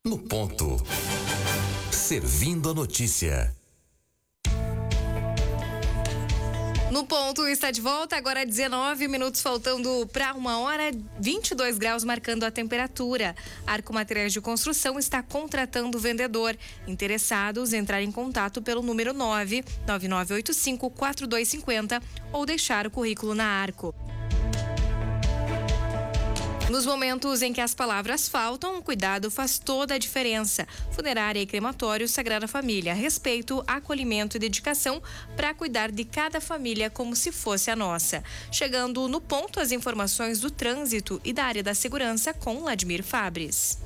No ponto. Servindo a notícia. No ponto está de volta, agora 19 minutos faltando para 1h, 22 graus marcando a temperatura. Arco Materiais de Construção está contratando vendedor. Interessados, entrar em contato pelo número 99985-4250 ou deixar o currículo na Arco. Nos momentos em que as palavras faltam, o cuidado faz toda a diferença. Funerária e crematório Sagrada Família. Respeito, acolhimento e dedicação para cuidar de cada família como se fosse a nossa. Chegando no ponto, as informações do trânsito e da área da segurança com Vladimir Fabres.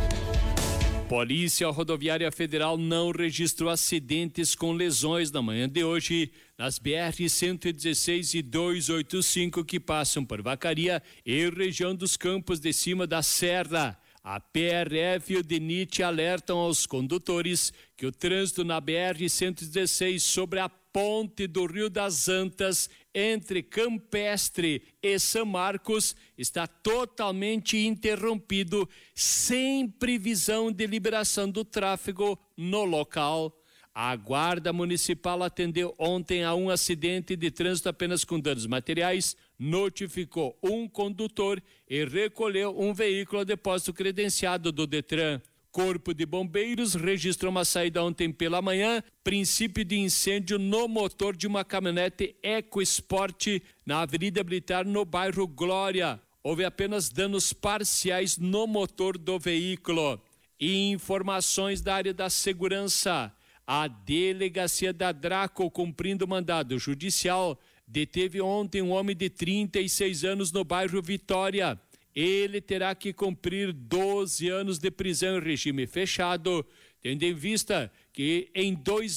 Polícia Rodoviária Federal não registrou acidentes com lesões na manhã de hoje nas BR-116 e 285 que passam por Vacaria e região dos Campos de Cima da Serra. A PRF e o DENIT alertam aos condutores que o trânsito na BR-116 sobre a ponte do Rio das Antas, entre Campestre e São Marcos, está totalmente interrompido, sem previsão de liberação do tráfego no local. A Guarda Municipal atendeu ontem a um acidente de trânsito apenas com danos materiais, notificou um condutor e recolheu um veículo a depósito credenciado do Detran. Corpo de Bombeiros registrou uma saída ontem pela manhã, princípio de incêndio no motor de uma caminhonete EcoSport na Avenida Militar, no bairro Glória. Houve apenas danos parciais no motor do veículo. E informações da área da segurança. A delegacia da Draco, cumprindo mandado judicial, deteve ontem um homem de 36 anos no bairro Vitória. Ele terá que cumprir 12 anos de prisão em regime fechado, tendo em vista que em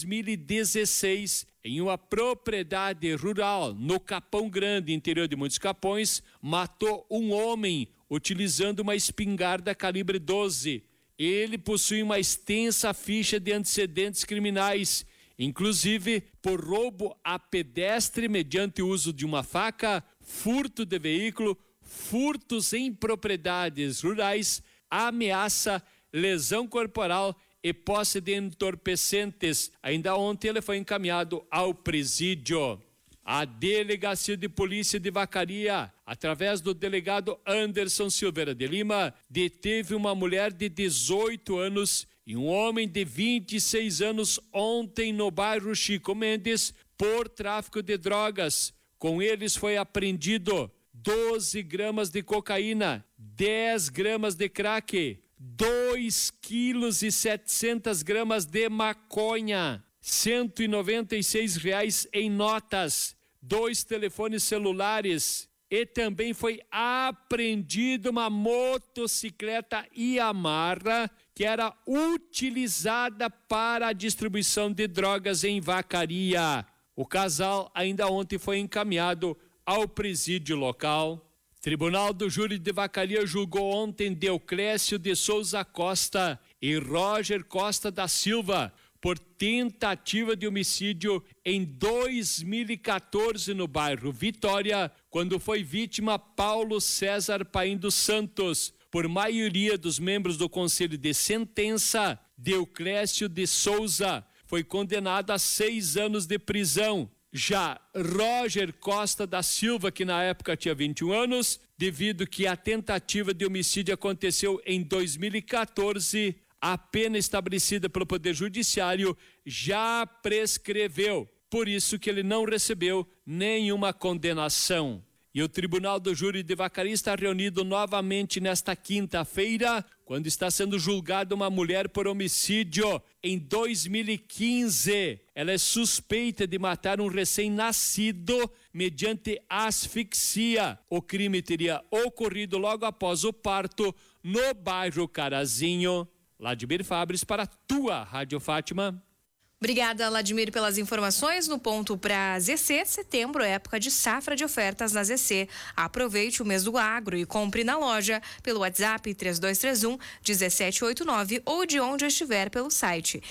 2016, em uma propriedade rural no Capão Grande, interior de Montes Capões, matou um homem utilizando uma espingarda calibre 12. Ele possui uma extensa ficha de antecedentes criminais, inclusive por roubo a pedestre mediante o uso de uma faca, furto de veículo, furtos em propriedades rurais, ameaça, lesão corporal e posse de entorpecentes. Ainda ontem ele foi encaminhado ao presídio. A Delegacia de Polícia de Vacaria, através do delegado Anderson Silveira de Lima, deteve uma mulher de 18 anos e um homem de 26 anos ontem no bairro Chico Mendes por tráfico de drogas. Com eles foi apreendido 12 gramas de cocaína, 10 gramas de crack, 2 quilos e 700 gramas de maconha, R$196 em notas, 2 telefones celulares e também foi apreendida uma motocicleta Yamaha que era utilizada para a distribuição de drogas em Vacaria. O casal ainda ontem foi encaminhado ao presídio local. Tribunal do Júri de Vacaria julgou ontem Deoclésio de Souza Costa e Roger Costa da Silva por tentativa de homicídio em 2014 no bairro Vitória, quando foi vítima Paulo César Paim dos Santos. Por maioria dos membros do Conselho de Sentença, Deoclésio de Souza foi condenado a 6 anos de prisão. Já Roger Costa da Silva, que na época tinha 21 anos, devido que a tentativa de homicídio aconteceu em 2014, a pena estabelecida pelo Poder Judiciário já prescreveu. Por isso que ele não recebeu nenhuma condenação. E o Tribunal do Júri de Vacaria está reunido novamente nesta quinta-feira, quando está sendo julgada uma mulher por homicídio em 2015. Ela é suspeita de matar um recém-nascido mediante asfixia. O crime teria ocorrido logo após o parto no bairro Carazinho. Vladimir Fabres para a tua Rádio Fátima. Obrigada, Vladimir, pelas informações. No ponto para ZC, setembro, época de safra de ofertas na ZC. Aproveite o mês do agro e compre na loja pelo WhatsApp 3231-1789 ou de onde estiver pelo site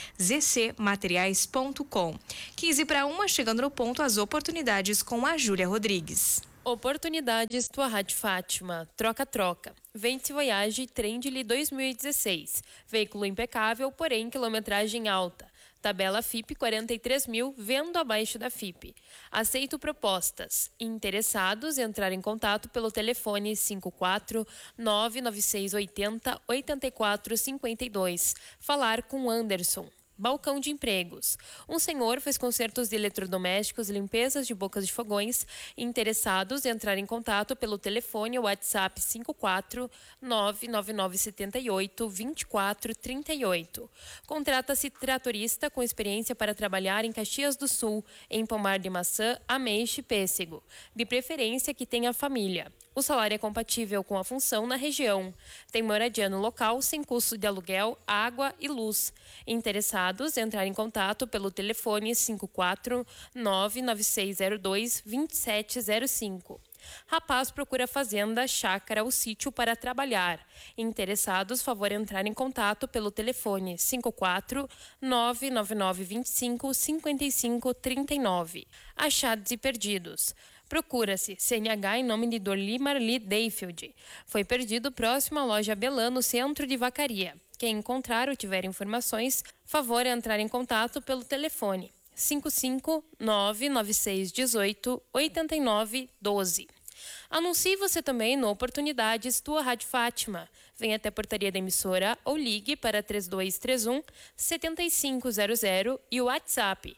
zcmateriais.com. 15 para 1, chegando no ponto as oportunidades com a Júlia Rodrigues. Oportunidades tua Rádio Fátima. Troca-troca. Vence Voyage Trendly 2016. Veículo impecável, porém quilometragem alta. Tabela FIP 43.000, vendo abaixo da FIP. Aceito propostas. Interessados, entrar em contato pelo telefone 54 99680 8452. Falar com Anderson. Balcão de empregos. Um senhor fez consertos de eletrodomésticos e limpezas de bocas de fogões. Interessados, entrar em contato pelo telefone ou WhatsApp 54 99978 2438. Contrata-se tratorista com experiência para trabalhar em Caxias do Sul, em pomar de maçã, ameixe e pêssego. De preferência que tenha família. O salário é compatível com a função na região. Tem moradia no local sem custo de aluguel, água e luz. Interessados, entrar em contato pelo telefone 54 99602 2705. Rapaz procura fazenda, chácara ou sítio para trabalhar. Interessados, favor entrar em contato pelo telefone 54 99925 5539. Achados e perdidos. Procura-se CNH em nome de Dorli Marli Dayfield. Foi perdido próximo à loja Belã, no centro de Vacaria. Quem encontrar ou tiver informações, favor entrar em contato pelo telefone 55 99618 8912. Anuncie você também no Oportunidades tua Rádio Fátima. Venha até a portaria da emissora ou ligue para 3231 7500 e o WhatsApp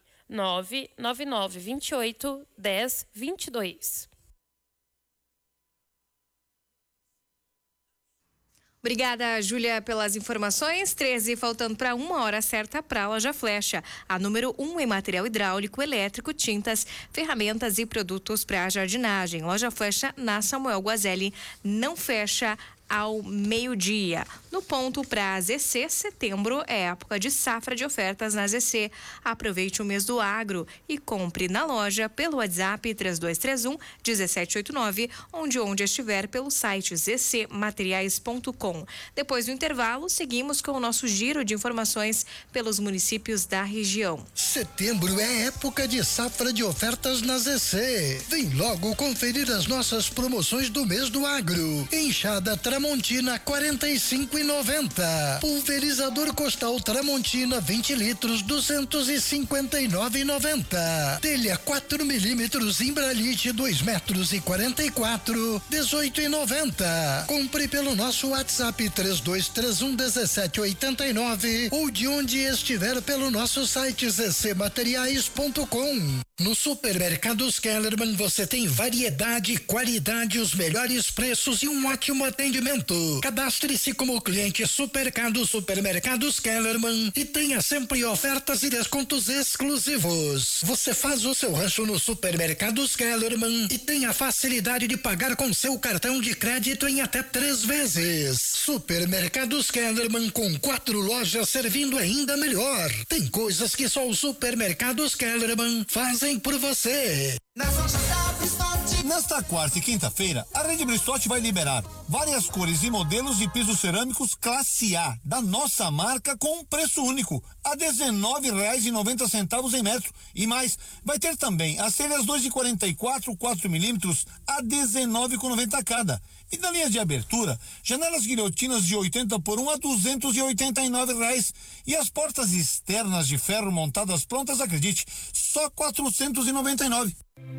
99928 1022. Obrigada, Júlia, pelas informações. 13 faltando para 1 hora certa para a Loja Flecha. A número 1 em material hidráulico, elétrico, tintas, ferramentas e produtos para jardinagem. Loja Flecha na Samuel Guazelli. Não fecha ao meio-dia. No ponto para a ZC, setembro é época de safra de ofertas na ZC. Aproveite o mês do agro e compre na loja pelo WhatsApp 3231 1789, onde estiver pelo site zcmateriais.com. Depois do intervalo, seguimos com o nosso giro de informações pelos municípios da região. Setembro é época de safra de ofertas na ZC. Vem logo conferir as nossas promoções do mês do agro. Enxada Tramontina 45,90. Pulverizador Costal Tramontina 20 litros 259,90. Telha 4 milímetros Imbralite 2 metros e 44 18,90. Compre pelo nosso WhatsApp 3231 1789 ou de onde estiver pelo nosso site zcmateriais.com. No Supermercados Kellerman você tem variedade, qualidade, os melhores preços e um ótimo atendimento. Cadastre-se como cliente Supermercados Kellerman e tenha sempre ofertas e descontos exclusivos. Você faz o seu rancho no Supermercados Kellerman e tem a facilidade de pagar com seu cartão de crédito em até 3 vezes. Supermercados Kellerman, com 4 lojas servindo ainda melhor. Tem coisas que só os Supermercados Kellerman fazem por você. Nesta quarta e quinta-feira, a Rede Bristotti vai liberar várias cores e modelos de pisos cerâmicos classe A, da nossa marca, com um preço único, a R$19,90 em metro. E mais, vai ter também as telhas 2,44, 4 milímetros, a R$19,90 cada. E na linha de abertura, janelas guilhotinas de 80 por 1 a R$289. E as portas externas de ferro montadas prontas, acredite, só R$499.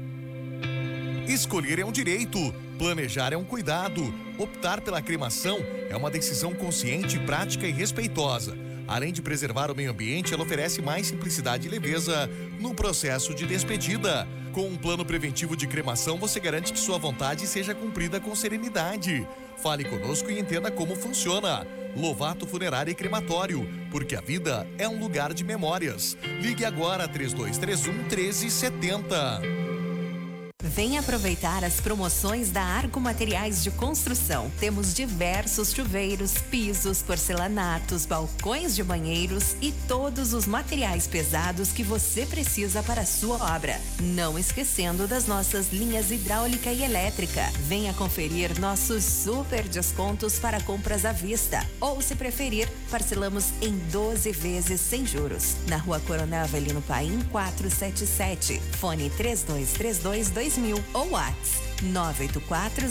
Escolher é um direito, planejar é um cuidado, optar pela cremação é uma decisão consciente, prática e respeitosa. Além de preservar o meio ambiente, ela oferece mais simplicidade e leveza no processo de despedida. Com um plano preventivo de cremação, você garante que sua vontade seja cumprida com serenidade. Fale conosco e entenda como funciona. Lovato Funerária e Crematório, porque a vida é um lugar de memórias. Ligue agora 3231 1370. Venha aproveitar as promoções da Arco Materiais de Construção. Temos diversos chuveiros, pisos, porcelanatos, balcões de banheiros e todos os materiais pesados que você precisa para a sua obra. Não esquecendo das nossas linhas hidráulica e elétrica. Venha conferir nossos super descontos para compras à vista. Ou, se preferir, parcelamos em 12 vezes sem juros. Na Rua Coronel Avelino Paim 477. Fone 3232 2000 ou WhatsApp 984